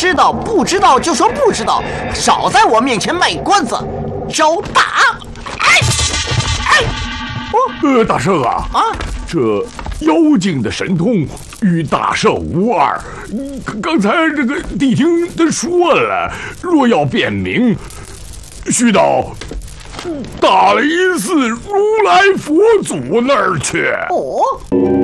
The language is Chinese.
知道，不知道就说不知道，少在我面前卖关子，招打！ 大圣啊，这妖精的神通与大圣无二。刚才这个谛听他说了，若要辨明，须到大雷寺如来佛祖那儿去。